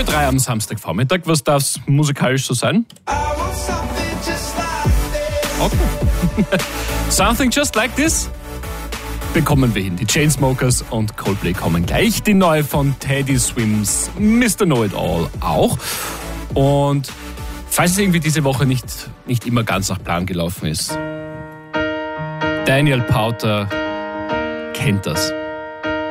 3 am Samstagvormittag. Was darf es musikalisch so sein? Okay. Something Just Like This bekommen wir hin. Die Chainsmokers und Coldplay kommen gleich. Die neue von Teddy Swims, Mr. Know-It-All auch. Und falls es irgendwie diese Woche nicht immer ganz nach Plan gelaufen ist, Daniel Powter kennt das.